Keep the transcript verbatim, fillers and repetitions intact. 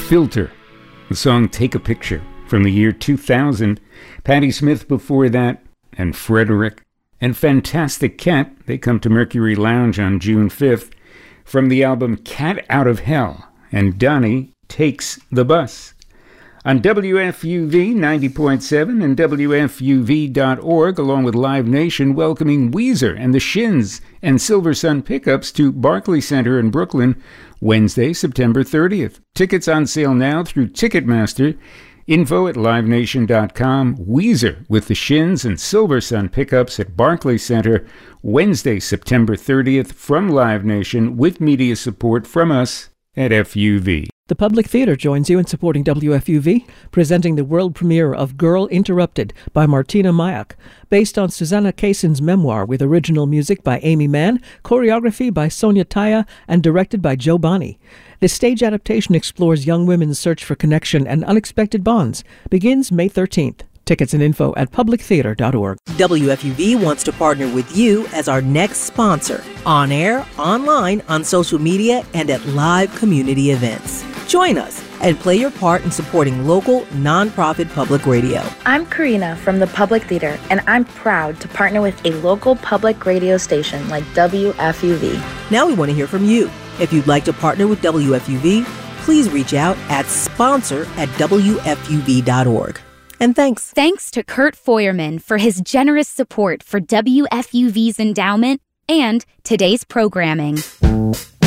Filter, the song Take a Picture from the year two thousand. Patti Smith before that, and Frederick. And Fantastic Cat, they come to Mercury Lounge on June fifth from the album Cat Out of Hell, and Donnie Takes the Bus. On W F U V ninety point seven and W F U V dot org, along with Live Nation, welcoming Weezer and the Shins and Silver Sun Pickups to Barclays Center in Brooklyn, Wednesday, September thirtieth. Tickets on sale now through Ticketmaster. Info at live nation dot com. Weezer with the Shins and Silver Sun Pickups at Barclays Center, Wednesday, September thirtieth, from Live Nation, with media support from us at F U V. The Public Theater joins you in supporting W F U V, presenting the world premiere of Girl Interrupted by Martina Mayak, based on Susanna Kaysen's memoir with original music by Amy Mann, choreography by Sonia Taya, and directed by Joe Bonney. This stage adaptation explores young women's search for connection and unexpected bonds. Begins May thirteenth. Tickets and info at public theater dot org. W F U V wants to partner with you as our next sponsor, on air, online, on social media, and at live community events. Join us and play your part in supporting local, nonprofit public radio. I'm Karina from the Public Theater, and I'm proud to partner with a local public radio station like W F U V. Now we want to hear from you. If you'd like to partner with W F U V, please reach out at sponsor at W F U V dot org. And thanks. Thanks to Kurt Feuerman for his generous support for W F U V's endowment and today's programming.